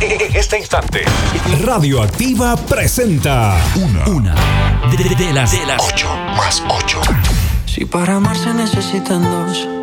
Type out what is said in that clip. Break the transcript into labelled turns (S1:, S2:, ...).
S1: este instante.
S2: Radioactiva presenta una de las
S1: 8 más 8.
S3: Si para amar se necesitan dos,